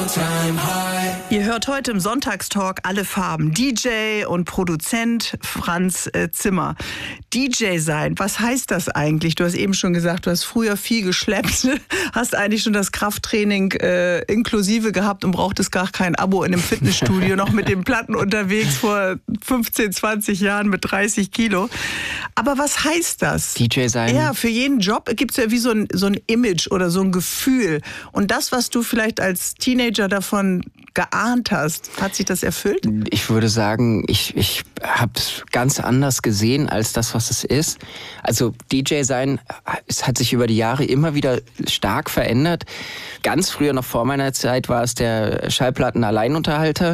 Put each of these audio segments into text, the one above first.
Ihr hört heute im Sonntagstalk alle Farben. DJ und Produzent Franz Zimmer. DJ sein, was heißt das eigentlich? Du hast eben schon gesagt, du hast früher viel geschleppt, hast eigentlich schon das Krafttraining inklusive gehabt und brauchtest gar kein Abo in einem Fitnessstudio, noch mit den Platten unterwegs vor 15, 20 Jahren mit 30 Kilo. Aber was heißt das? DJ sein? Ja, für jeden Job gibt es ja wie so ein Image oder so ein Gefühl. Und das, was du vielleicht als Teenager davon geahnt hast, hat sich das erfüllt? Ich würde sagen, ich habe es ganz anders gesehen als das, was es ist. Also DJ sein, es hat sich über die Jahre immer wieder stark verändert. Ganz früher, noch vor meiner Zeit, war es der Schallplatten-Alleinunterhalter.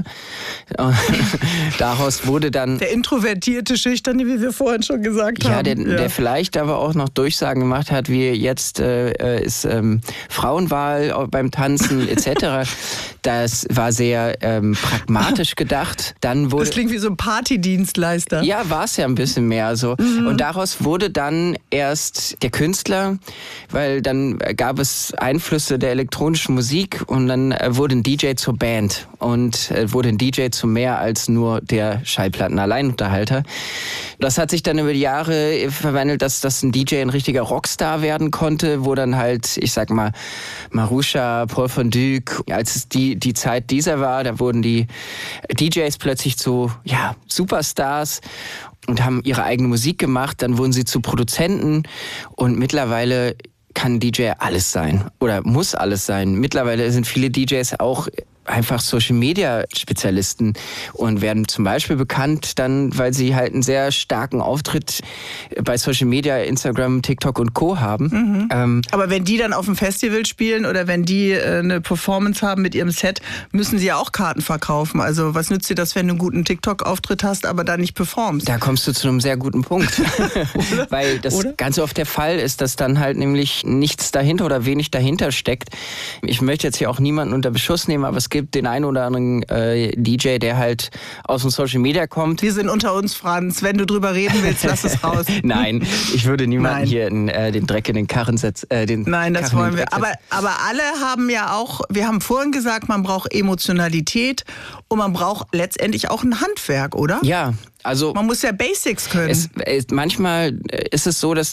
Daraus wurde dann... Der introvertierte, schüchterne, wie wir vorhin schon gesagt haben. Der vielleicht aber auch noch Durchsagen gemacht hat, wie jetzt ist Frauenwahl beim Tanzen etc. Das war sehr pragmatisch gedacht. Dann wurde, das klingt wie so ein Partydienstleister. Ja, war es ja ein bisschen mehr so. Und daraus wurde dann erst der Künstler, weil dann gab es Einflüsse der elektronischen Musik und dann wurde ein DJ zur Band und wurde ein DJ zu mehr als nur der Schallplatten-Alleinunterhalter. Das hat sich dann über die Jahre verwandelt, dass ein DJ ein richtiger Rockstar werden konnte, wo dann halt, ich sag mal, Marusha, Paul von Dyk, als es die Zeit dieser war, da wurden die DJs plötzlich zu Superstars und haben ihre eigene Musik gemacht, dann wurden sie zu Produzenten und mittlerweile kann DJ alles sein oder muss alles sein. Mittlerweile sind viele DJs auch einfach Social-Media-Spezialisten und werden zum Beispiel bekannt dann, weil sie halt einen sehr starken Auftritt bei Social-Media, Instagram, TikTok und Co. haben. Aber wenn die dann auf dem Festival spielen oder wenn die eine Performance haben mit ihrem Set, müssen sie ja auch Karten verkaufen. Also was nützt dir das, wenn du einen guten TikTok-Auftritt hast, aber da nicht performst? Da kommst du zu einem sehr guten Punkt. Weil das ganz oft der Fall ist, dass dann halt nämlich nichts dahinter oder wenig dahinter steckt. Ich möchte jetzt hier auch niemanden unter Beschuss nehmen, aber es gibt den einen oder anderen DJ, der halt aus dem Social Media kommt. Wir sind unter uns, Franz. Wenn du drüber reden willst, lass es raus. Nein, ich würde niemanden hier den Dreck in den Karren setzen. Nein, das wollen wir. Aber alle haben ja auch, wir haben vorhin gesagt, man braucht Emotionalität und man braucht letztendlich auch ein Handwerk, oder? Ja. Also man muss ja Basics können. Manchmal ist es so, dass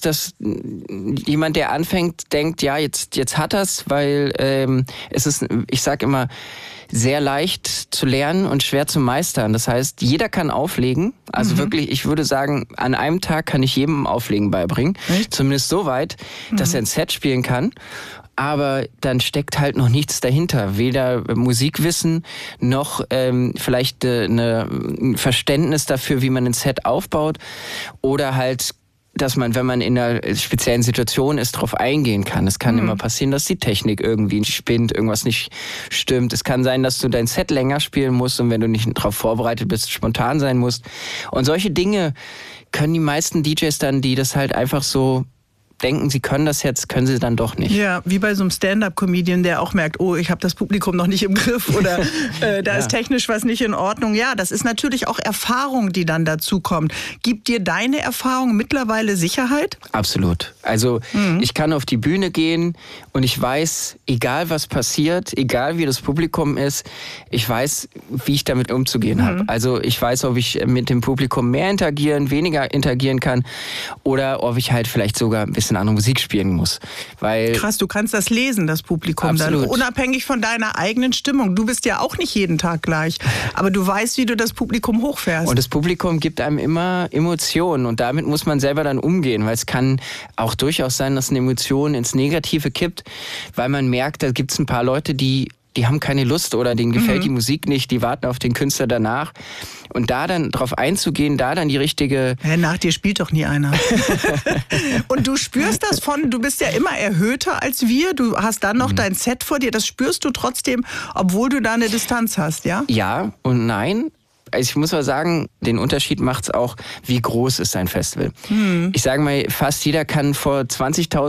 jemand, der anfängt, denkt, ja, jetzt hat er's, weil es ist, ich sag immer, sehr leicht zu lernen und schwer zu meistern. Das heißt, jeder kann auflegen. Also wirklich, ich würde sagen, an einem Tag kann ich jedem Auflegen beibringen. Echt? Zumindest so weit, dass er ein Set spielen kann. Aber dann steckt halt noch nichts dahinter. Weder Musikwissen noch vielleicht ein Verständnis dafür, wie man ein Set aufbaut. Oder halt, dass man, wenn man in einer speziellen Situation ist, darauf eingehen kann. Es kann immer passieren, dass die Technik irgendwie spinnt, irgendwas nicht stimmt. Es kann sein, dass du dein Set länger spielen musst und wenn du nicht darauf vorbereitet bist, spontan sein musst. Und solche Dinge können die meisten DJs dann, die das halt einfach so denken, sie können das jetzt, können sie dann doch nicht. Ja, wie bei so einem Stand-up-Comedian, der auch merkt, oh, ich habe das Publikum noch nicht im Griff oder da ist technisch was nicht in Ordnung. Ja, das ist natürlich auch Erfahrung, die dann dazu kommt. Gibt dir deine Erfahrung mittlerweile Sicherheit? Absolut. Also ich kann auf die Bühne gehen und ich weiß, egal was passiert, egal wie das Publikum ist, ich weiß, wie ich damit umzugehen habe. Also ich weiß, ob ich mit dem Publikum mehr interagieren, weniger interagieren kann oder ob ich halt vielleicht sogar ein bisschen andere Musik spielen muss. Weil krass, du kannst das lesen, das Publikum. Absolut. Dann unabhängig von deiner eigenen Stimmung. Du bist ja auch nicht jeden Tag gleich, aber du weißt, wie du das Publikum hochfährst. Und das Publikum gibt einem immer Emotionen und damit muss man selber dann umgehen, weil es kann auch durchaus sein, dass eine Emotion ins Negative kippt, weil man merkt, da gibt es ein paar Leute, die haben keine Lust oder denen gefällt die Musik nicht, die warten auf den Künstler danach. Und da dann drauf einzugehen, da dann die richtige... Nach dir spielt doch nie einer. Und du spürst das du bist ja immer erhöhter als wir, du hast dann noch dein Set vor dir, das spürst du trotzdem, obwohl du da eine Distanz hast, ja? Ja und nein. Also ich muss mal sagen, den Unterschied macht's auch, wie groß ist ein Festival. Ich sage mal, fast jeder kann vor 20.000